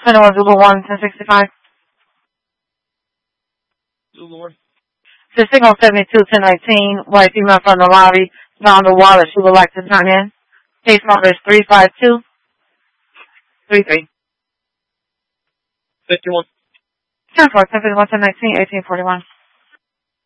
21 Zulu 1, 1065. Zulu 1. The signal 72, 1019. White female from the lobby found a wallet she would like to turn in. Case number is 35233. 51. 10-4, 1051, 1019, 1841.